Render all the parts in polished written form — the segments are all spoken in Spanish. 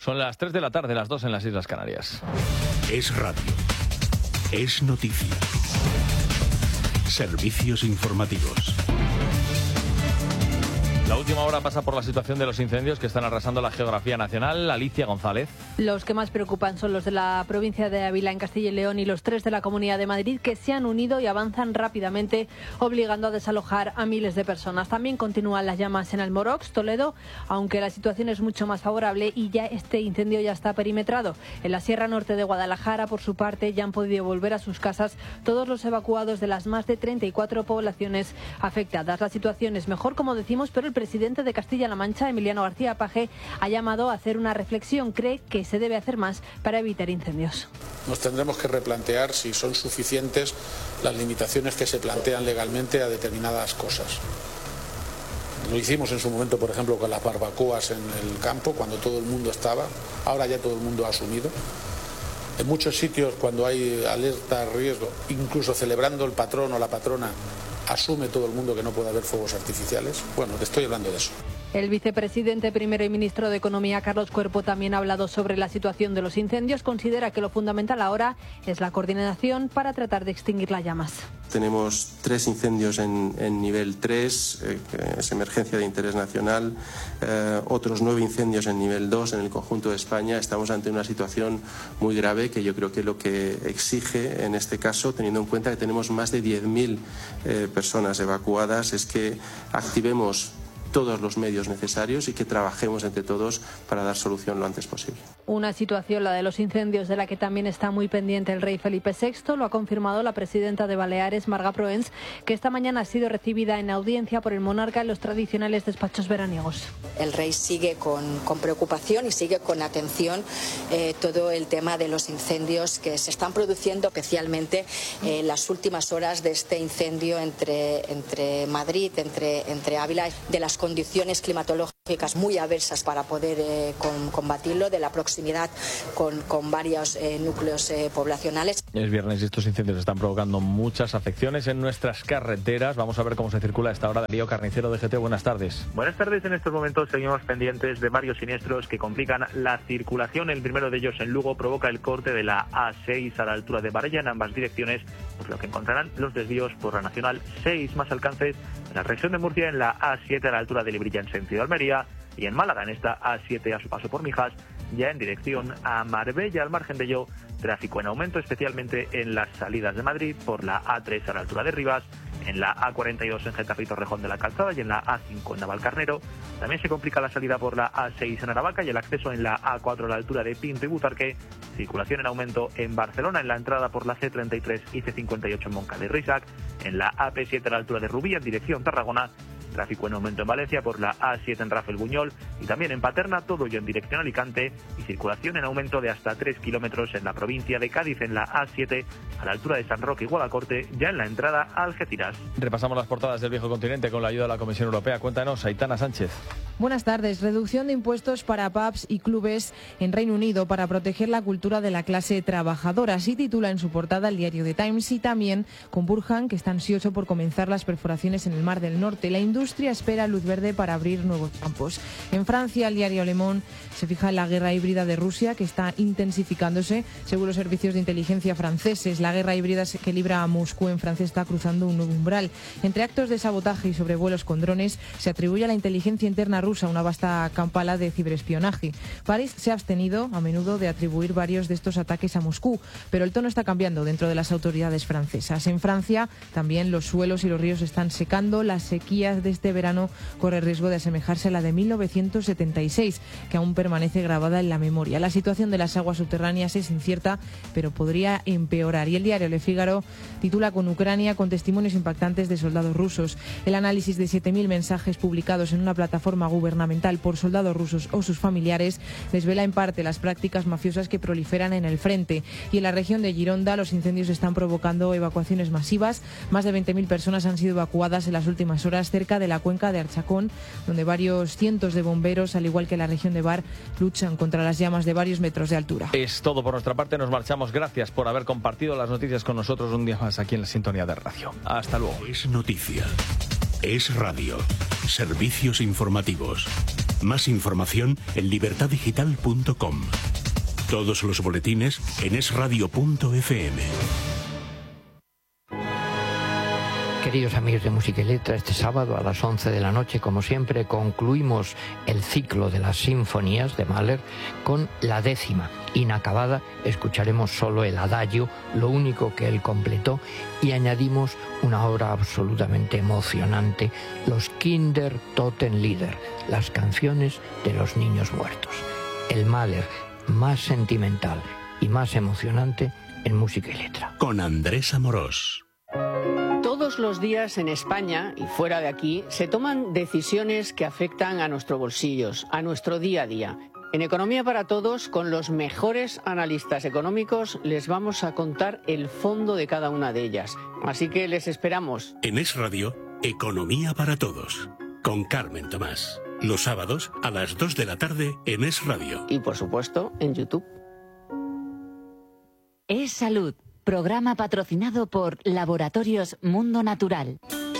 Son las 3 de la tarde, las 2 en las Islas Canarias. Es radio. Es noticia. Servicios informativos. La última hora pasa por la situación de los incendios que están arrasando la geografía nacional. Alicia González. Los que más preocupan son los de la provincia de Ávila, en Castilla y León, y los 3 de la Comunidad de Madrid, que se han unido y avanzan rápidamente, obligando a desalojar a miles de personas. También continúan las llamas en Almorox, Toledo, aunque la situación es mucho más favorable y ya este incendio ya está perimetrado. En la Sierra Norte de Guadalajara, por su parte, ya han podido volver a sus casas todos los evacuados de las más de 34 poblaciones afectadas. La situación es mejor, como decimos, pero el presidente de Castilla-La Mancha, Emiliano García Paje, ha llamado a hacer una reflexión. Cree que se debe hacer más para evitar incendios. Nos tendremos que replantear si son suficientes las limitaciones que se plantean legalmente a determinadas cosas. Lo hicimos en su momento, por ejemplo, con las barbacoas en el campo, cuando todo el mundo estaba. Ahora ya todo el mundo ha asumido. En muchos sitios, cuando hay alerta, riesgo, incluso celebrando el patrón o la patrona, asume todo el mundo que no puede haber fuegos artificiales. Bueno, te estoy hablando de eso. El vicepresidente primero y ministro de Economía, Carlos Cuerpo, también ha hablado sobre la situación de los incendios. Considera que lo fundamental ahora es la coordinación para tratar de extinguir las llamas. Tenemos 3 incendios en nivel 3, que es emergencia de interés nacional, otros 9 incendios en nivel 2 en el conjunto de España. Estamos ante una situación muy grave que yo creo que lo que exige en este caso, teniendo en cuenta que tenemos más de 10.000 personas evacuadas, es que activemos todos los medios necesarios y que trabajemos entre todos para dar solución lo antes posible. Una situación, la de los incendios, de la que también está muy pendiente el rey Felipe VI. Lo ha confirmado la presidenta de Baleares, Marga Proens, que esta mañana ha sido recibida en audiencia por el monarca en los tradicionales despachos veraniegos. El rey sigue con preocupación y sigue con atención todo el tema de los incendios que se están produciendo, especialmente en las últimas horas de este incendio entre Madrid, entre Ávila, de las condiciones climatológicas muy adversas para poder combatirlo, de la proximidad con varios núcleos poblacionales. Es viernes y estos incendios están provocando muchas afecciones en nuestras carreteras. Vamos a ver cómo se circula a esta hora. Darío Carnicero, de GT, buenas tardes. Buenas tardes. En estos momentos seguimos pendientes de varios siniestros que complican la circulación. El primero de ellos en Lugo provoca el corte de la A6 a la altura de Barella en ambas direcciones, por lo que encontrarán los desvíos por la Nacional 6, más alcances en la región de Murcia en la A7 a la altura de Librilla en sentido Almería, y en Málaga en esta A7 a su paso por Mijas, ya en dirección a Marbella. Al margen de ello, tráfico en aumento, especialmente en las salidas de Madrid por la A3 a la altura de Rivas, en la A42 en Getafe y Torrejón de la Calzada y en la A5 en Navalcarnero. También se complica la salida por la A6 en Aravaca y el acceso en la A4 a la altura de Pinto y Butarque. Circulación en aumento en Barcelona en la entrada por la C33 y C58 en Moncada y Risac, en la AP7 a la altura de Rubí en dirección Tarragona. Tráfico en aumento en Valencia por la A7 en Rafel Buñol y también en Paterna, todo ello en dirección Alicante, y circulación en aumento de hasta 3 kilómetros en la provincia de Cádiz en la A7 a la altura de San Roque y Guadalcorte, ya en la entrada a Algeciras. Repasamos las portadas del viejo continente con la ayuda de la Comisión Europea. Cuéntanos, Aitana Sánchez. Buenas tardes. Reducción de impuestos para pubs y clubes en Reino Unido para proteger la cultura de la clase trabajadora. Así titula en su portada el diario The Times, y también con Burhan, que está ansioso por comenzar las perforaciones en el Mar del Norte. La industria espera luz verde para abrir nuevos campos. En Francia, el diario Le Monde se fija en la guerra híbrida de Rusia, que está intensificándose. Según los servicios de inteligencia franceses, la guerra híbrida que libra a Moscú en Francia está cruzando un nuevo umbral. Entre actos de sabotaje y sobrevuelos con drones, se atribuye a la inteligencia interna rusa una vasta campala de ciberespionaje. París se ha abstenido a menudo de atribuir varios de estos ataques a Moscú, pero el tono está cambiando dentro de las autoridades francesas. En Francia también los suelos y los ríos están secando. La sequía de este verano corre riesgo de asemejarse a la de 1976, que aún permanece grabada en la memoria. La situación de las aguas subterráneas es incierta, pero podría empeorar. Y el diario Le Figaro titula con Ucrania, con testimonios impactantes de soldados rusos. El análisis de 7.000 mensajes publicados en una plataforma gubernamental por soldados rusos o sus familiares desvela en parte las prácticas mafiosas que proliferan en el frente. Y en la región de Gironda los incendios están provocando evacuaciones masivas. Más de 20.000 personas han sido evacuadas en las últimas horas cerca de la cuenca de Archacón, donde varios cientos de bomberos, al igual que la región de Bar, luchan contra las llamas de varios metros de altura. Es todo por nuestra parte, nos marchamos. Gracias por haber compartido las noticias con nosotros un día más aquí en la sintonía de radio. Hasta luego. Es noticia. Es Radio. Servicios informativos. Más información en libertadigital.com. Todos los boletines en esradio.fm. Queridos amigos de Música y Letra, este sábado a las 11 de la noche, como siempre, concluimos el ciclo de las sinfonías de Mahler con la 10ª. Inacabada, escucharemos solo el adagio, lo único que él completó, y añadimos una obra absolutamente emocionante, los Kindertotenlieder, las canciones de los niños muertos. El Mahler más sentimental y más emocionante en Música y Letra. Con Andrés Amorós. Todos los días en España y fuera de aquí se toman decisiones que afectan a nuestros bolsillos, a nuestro día a día. En Economía para Todos, con los mejores analistas económicos, les vamos a contar el fondo de cada una de ellas. Así que les esperamos. En Es Radio, Economía para Todos, con Carmen Tomás. Los sábados a las 2 de la tarde en Es Radio. Y por supuesto, en YouTube. Es Salud. Programa patrocinado por Laboratorios Mundo Natural.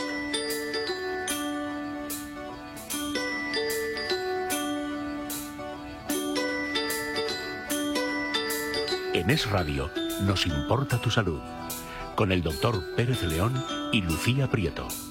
En Es Radio nos importa tu salud. Con el doctor Pérez León y Lucía Prieto.